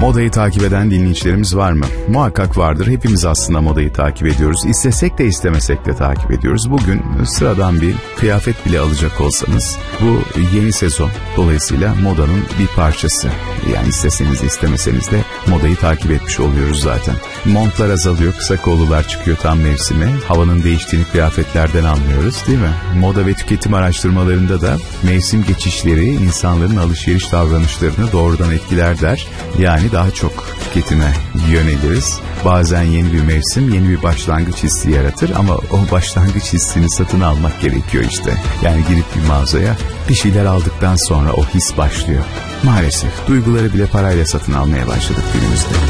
Modayı takip eden dinleyicilerimiz var mı? Muhakkak vardır. Hepimiz aslında modayı takip ediyoruz. İstesek de istemesek de takip ediyoruz. Bugün sıradan bir kıyafet bile alacak olsanız bu yeni sezon. Dolayısıyla modanın bir parçası. Yani isteseniz de istemeseniz de modayı takip etmiş oluyoruz zaten. Montlar azalıyor, kısa kollular çıkıyor tam mevsime. Havanın değiştiğini kıyafetlerden anlıyoruz, değil mi? Moda ve tüketim araştırmalarında da mevsim geçişleri insanların alışveriş davranışlarını doğrudan etkiler der. Yani daha çok tüketime yöneliriz. Bazen yeni bir mevsim yeni bir başlangıç hissi yaratır ama o başlangıç hissini satın almak gerekiyor işte. Yani girip bir mağazaya bir şeyler aldıktan sonra o his başlıyor. Maalesef duyguları bile parayla satın almaya başladık günümüzde.